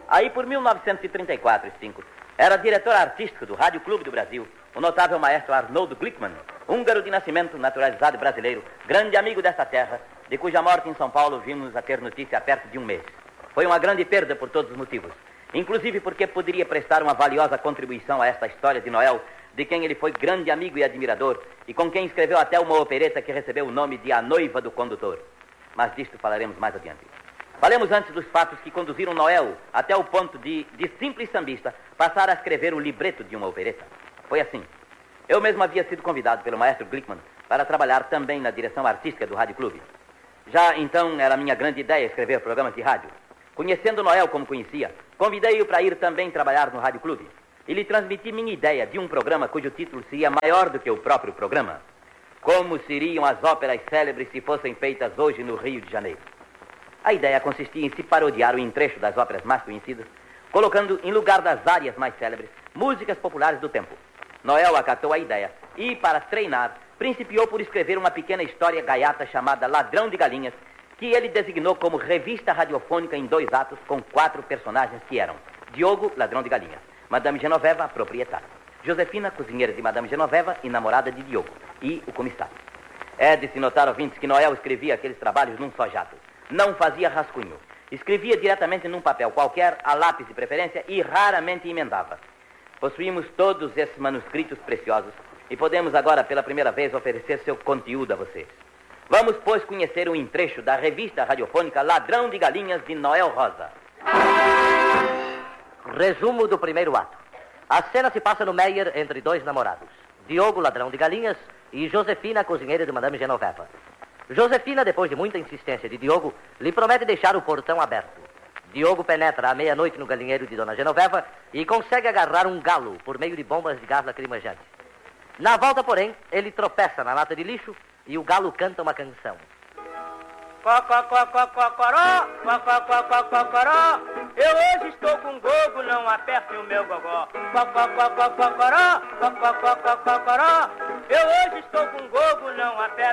Aí por 1934 e 5, era diretor artístico do Rádio Clube do Brasil, o notável maestro Arnoldo Glickman, húngaro de nascimento, naturalizado brasileiro, grande amigo desta terra, de cuja morte em São Paulo vimos a ter notícia há perto de um mês. Foi uma grande perda por todos os motivos, inclusive porque poderia prestar uma valiosa contribuição a esta história de Noel, de quem ele foi grande amigo e admirador, e com quem escreveu até uma opereta que recebeu o nome de A Noiva do Condutor. Mas disto falaremos mais adiante. Falemos antes dos fatos que conduziram Noel até o ponto de simples sambista, passar a escrever o libreto de uma opereta. Foi assim. Eu mesmo havia sido convidado pelo maestro Glickman para trabalhar também na direção artística do Rádio Clube. Já então era minha grande ideia escrever programas de rádio. Conhecendo Noel como conhecia, convidei-o para ir também trabalhar no Rádio Clube. E lhe transmiti minha ideia de um programa cujo título seria maior do que o próprio programa. Como seriam as óperas célebres se fossem feitas hoje no Rio de Janeiro? A ideia consistia em se parodiar o entrecho das óperas mais conhecidas, colocando em lugar das áreas mais célebres, músicas populares do tempo. Noel acatou a ideia e, para treinar, principiou por escrever uma pequena história gaiata chamada Ladrão de Galinhas, que ele designou como revista radiofônica em 2 atos com 4 personagens que eram Diogo, ladrão de galinhas, Madame Genoveva, a proprietária, Josefina, cozinheira de Madame Genoveva e namorada de Diogo, e o comissário. É de se notar, ouvintes, que Noel escrevia aqueles trabalhos num só jato. Não fazia rascunho. Escrevia diretamente num papel qualquer, a lápis de preferência, e raramente emendava. Possuímos todos esses manuscritos preciosos e podemos agora, pela primeira vez, oferecer seu conteúdo a vocês. Vamos, pois, conhecer um trecho da revista radiofônica Ladrão de Galinhas, de Noel Rosa. Resumo do primeiro ato. A cena se passa no Meyer entre 2 namorados. Diogo, ladrão de galinhas, e Josefina, cozinheira de Madame Genoveva. Josefina, depois de muita insistência de Diogo, lhe promete deixar o portão aberto. Diogo penetra à meia-noite no galinheiro de Dona Genoveva e consegue agarrar um galo por meio de bombas de gás lacrimejante. Na volta, porém, ele tropeça na lata de lixo e o galo canta uma canção. Cocoró, cocoró, eu hoje estou com gogo, não aperte o meu gogó. Cocoró, cocoró, eu hoje estou com gogo, não aperte